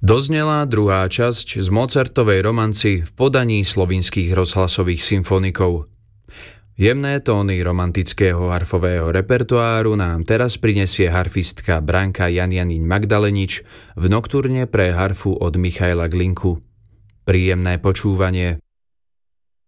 Doznela druhá časť z Mozartovej romanci v podaní slovinských rozhlasových symfonikov. Jemné tóny romantického harfového repertoáru nám teraz prinesie harfistka Branka Janjaniň Magdalenič v nokturne pre harfu od Michaila Glinku. Príjemné počúvanie.